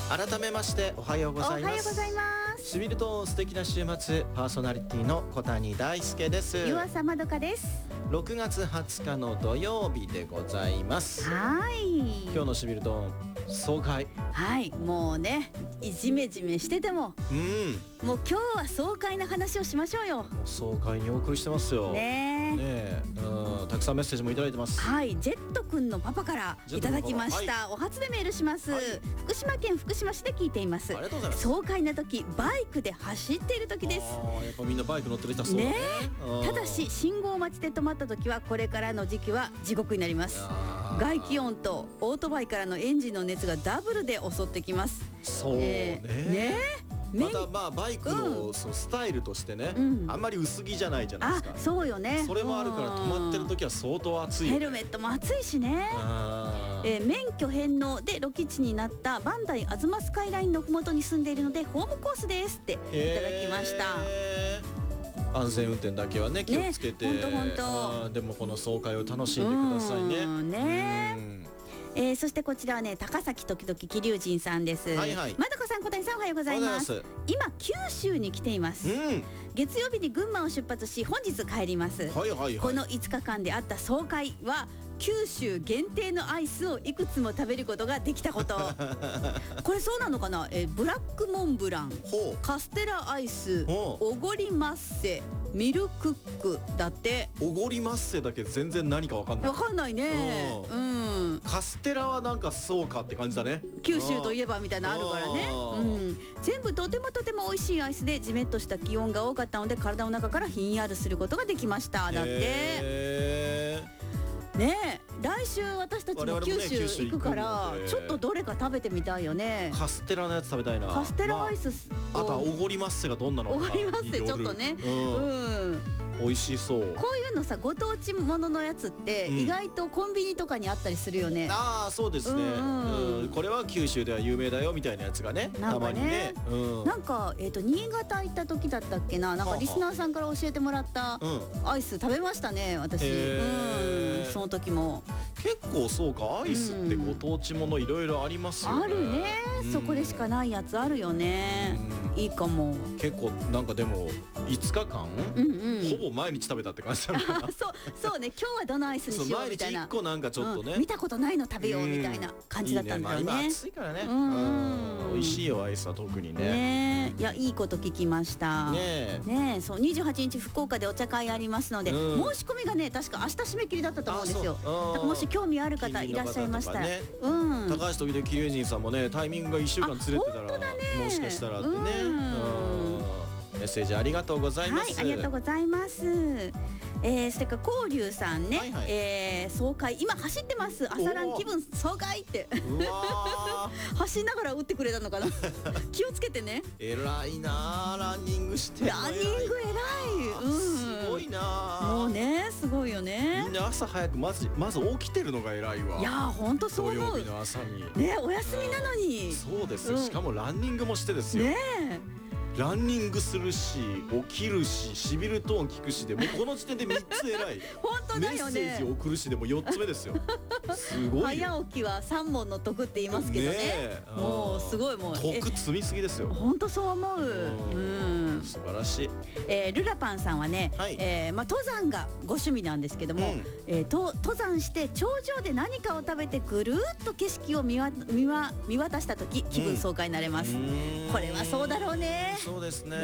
改めましておはようございます。 おはようございます。 しみると素敵な週末、パーソナリティの小谷大輔です。 湯浅まどかです。 6月20日の土曜日でございます。 はい。 今日のしみると総会。 はい、もうね、ジメジメしてても、もう今日は爽快な話をしましょうよ。 総会にお送りしてますよ。 ねえ、たくさんメッセージもいただいてます。 はい、ジェットくんのパパからいただきました。お初でメールします。福島県福島市で聞いています。 ありがとうございます。 爽快な時、バイクで走っている時です。 やっぱみんなバイク乗ってる人はそうだね。 ただし信号待ちで止まった時はこれからの時期は地獄になります。外気温とオートバイからのエンジンの熱がダブルで襲ってきます。 そうね。またバイクのそのスタイルとしてね、あんまり薄着じゃないじゃないですか。 そうよね。 それもあるから止まってる時は相当暑い。 ヘルメットも暑いしね。免許返納でロケ地になったバンダイあずまスカイラインのふもとに住んでいるのでホームコースですっていただきました。 安全運転だけはね気をつけて、 本当でもこの爽快を楽しんでくださいね。 そしてこちらはね、高崎時々桐生人さんです。まどかさん、小谷さん、おはようございます。今九州に来ています。月曜日に群馬を出発し本日帰ります。この5日間であった爽快は九州限定のアイスをいくつも食べることができたことこれそうなのかな。ブラックモンブラン、カステラアイス、おごりマッセ、ミルクックだって。 おごりマッセだけ全然何か分かんない。 分かんないね。 カステラはなんかそうかって感じだね。 九州といえばみたいなのあるからね。全部とても美味しいアイスで、ジメッとした気温が多かったので体の中からひんやりすることができましただって。ねえ、来週私たちも九州行くからちょっとどれか食べてみたいよね。 カステラのやつ食べたいな。 カステラアイス、 あとはおごりマッセがどんなのか。 おごりマッセちょっとね、 美味しそう。 こういうのさ、ご当地もののやつって意外とコンビニとかにあったりするよね。 そうですね。これは九州では有名だよみたいなやつがね、たまにね。 なんか新潟行った時だったっけな、なんかリスナーさんから教えてもらったアイス食べましたね、私。その時も結構そうか、アイスってご当地ものいろいろありますよね。 あるね。そこでしかないやつあるよね。いいかも。 結構なんかでも5日間ほぼ毎日食べたって感じだから。 そうね。今日はどのアイスにしようみたいな。 毎日1個なんかちょっとね、 見たことないの食べようみたいな感じだったんだよね。 今暑いからね。美味しいよアイスは特にね。 いや、いいこと聞きました。ねえ、そう、28日福岡でお茶会ありますので、申し込みがね、確か明日締め切りだったと思うんですよ。だからもし興味ある方いらっしゃいましたら、 高橋時々桐生人さんもね、タイミングが1週間ずれてたらもしかしたらってね。メッセージありがとうございます。 ありがとうございます。それから高龍さんね、爽快今走ってます、朝ラン気分爽快って走りながら打ってくれたのかな気をつけてね。 偉いな、ランニングしてランニング偉い。 すごいな。 もうね、すごいよね。 みんな朝早くまず起きてるのが偉いわ。 いや、本当そう思う。 土曜日の朝にね、お休みなのに。 そうですよ。しかもランニングもしてですよ。ランニングするし、起きるし、しびるトーン聞くしで、もうこの時点で3つ偉い。 本当だよね。 メッセージ送るしでも4つ目ですよ。すごいよ。 早起きは3問の得って言いますけどね。もうすごい、もう得積みすぎですよ。 本当そう思う。 素晴らしい。 ルラパンさんはね、登山がご趣味なんですけども、登山して頂上で何かを食べてぐるっと景色を見渡した時、気分爽快になれます。これはそうだろうね。 そうですね。